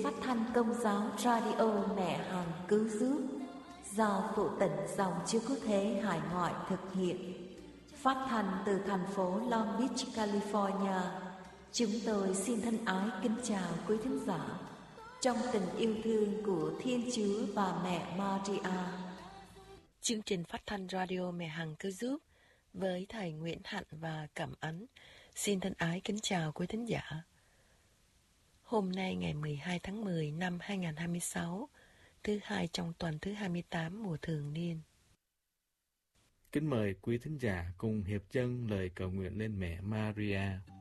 phát thanh Công giáo Radio Mẹ Hằng Cứu Giúp do Phụ Tịnh Dòng Chúa Cứu Thế Hải Ngoại thực hiện, phát thanh từ thành phố Long Beach, California. Chúng tôi xin thân ái kính chào quý thính giả trong tình yêu thương của Thiên Chúa và Mẹ Maria. Chương trình phát thanh Radio Mẹ Hằng Cứu Giúp với thầy Nguyễn Hạnh và Cẩm Ánh xin thân ái kính chào quý thính giả. Hôm nay ngày 12 tháng 10 năm 2026, thứ hai trong tuần thứ 28 mùa thường niên. Kính mời quý thính giả cùng hiệp dâng lời cầu nguyện lên Mẹ Maria.